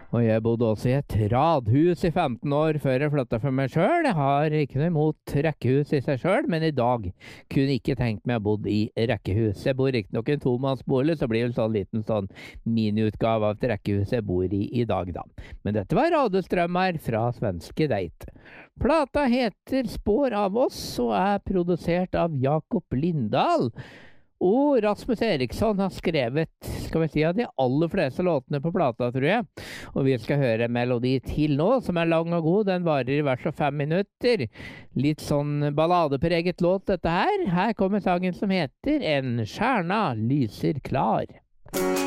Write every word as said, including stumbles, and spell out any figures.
Og jeg bodde også i et radhus i femten år før jeg flyttet for meg selv. Jeg har ikke noe imot rekkehus i seg selv, men i dag kunne ikke tenkt meg å bo i rekkehus. Jeg bor ikke nok i en tomannsbolig, så blir det sånn liten sånn miniutgave av et rekkehus jeg bor i i dag da. Men dette var Radiostrømmer fra svenske Date. Plata heter Spår av oss og er produsert av Jakob Lindahl. Og Rasmus Eriksson har skrevet, skal vi si, av de aller fleste låtene på plata, tror jeg. Og vi skal høre en melodi til nå, som er lang og god. Den varer i hvert fall fem minutter. Litt sånn balladepreget låt, dette her. Her kommer sangen som heter En stjärna lyser klar.